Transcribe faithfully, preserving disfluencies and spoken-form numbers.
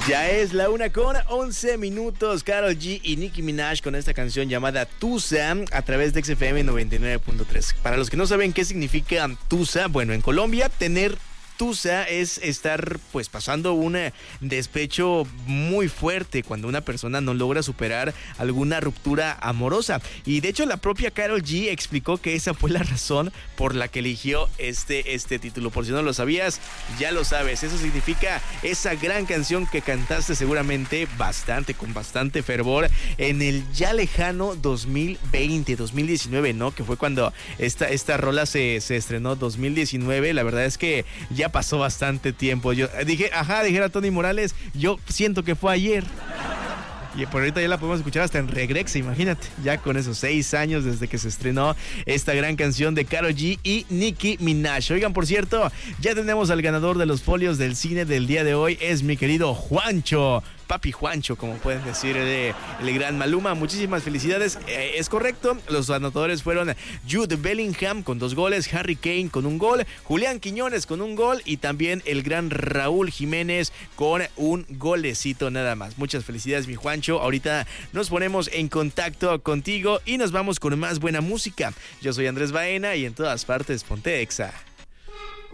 Ya es la una con once minutos. Karol G y Nicki Minaj con esta canción llamada Tusa a través de X F M noventa y nueve punto tres. Para los que no saben qué significa Tusa, bueno, en Colombia tener tusa es estar pues pasando un despecho muy fuerte cuando una persona no logra superar alguna ruptura amorosa. Y de hecho la propia Karol G explicó que esa fue la razón por la que eligió este, este título. Por si no lo sabías, ya lo sabes. Eso significa esa gran canción que cantaste seguramente bastante, con bastante fervor en el ya lejano dos mil veinte, dos mil diecinueve, ¿no? Que fue cuando esta, esta rola se, se estrenó, dos mil diecinueve. La verdad es que ya pasó bastante tiempo. Yo dije, ajá, dijera Tony Morales, yo siento que fue ayer. Y por ahorita ya la podemos escuchar hasta en Regrex, imagínate, ya con esos seis años desde que se estrenó esta gran canción de Karol G y Nicki Minaj. Oigan, por cierto, ya tenemos al ganador de los folios del cine del día de hoy, es mi querido Juancho. Papi Juancho, como pueden decir, el, el gran Maluma. Muchísimas felicidades. Eh, es correcto, los anotadores fueron Jude Bellingham con dos goles, Harry Kane con un gol, Julián Quiñones con un gol y también el gran Raúl Jiménez con un golecito nada más. Muchas felicidades, mi Juancho. Ahorita nos ponemos en contacto contigo y nos vamos con más buena música. Yo soy Andrés Baena y en todas partes ponte Exa.